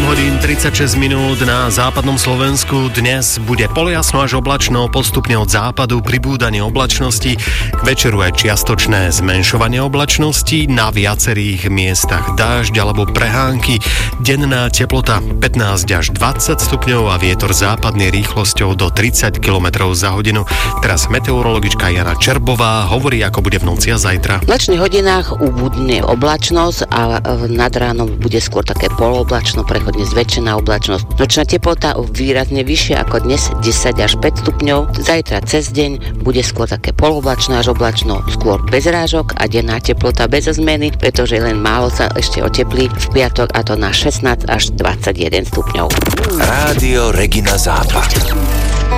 hodín 36 minút na západnom Slovensku. Dnes bude polojasno až oblačno, postupne od západu pribúdanie oblačnosti, k večeru aj čiastočné zmenšovanie oblačnosti, na viacerých miestach dážď alebo prehánky. Denná teplota 15 až 20 stupňov a vietor západný rýchlosťou do 30 km za hodinu. Teraz meteorologička Jana Čerbová hovorí, ako bude v noci a zajtra. V nočných hodinách ubudne oblačnosť a nad ránom bude skôr také poloblačno, prechodne zväčšená oblačnosť. Nočná teplota výrazne vyššia ako dnes, 10 až 5 stupňov. Zajtra cez deň bude skôr také poloblačno až oblačno, skôr bez rážok a denná teplota bez zmeny, pretože len málo sa ešte oteplí v piatok, a to na 16 až 21 stupňov. Rádio Regina Západ.